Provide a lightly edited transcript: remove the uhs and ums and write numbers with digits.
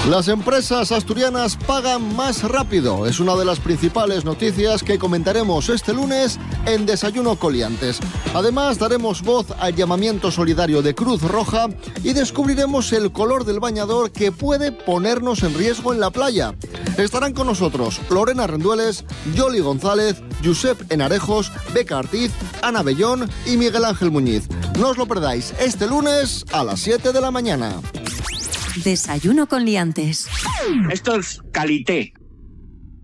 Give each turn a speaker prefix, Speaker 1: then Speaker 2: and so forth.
Speaker 1: Las empresas asturianas pagan más rápido. Es una de las principales noticias que comentaremos este lunes en Desayuno Coliantes. Además, daremos voz al llamamiento solidario de Cruz Roja y descubriremos el color del bañador que puede ponernos en riesgo en la playa. Estarán con nosotros Lorena Rendueles, Yoli González, Josep Enarejos, Beca Artiz, Ana Bellón y Miguel Ángel Muñiz. No os lo perdáis este lunes a las 7 de la mañana.
Speaker 2: Desayuno con liantes.
Speaker 3: Esto es calité.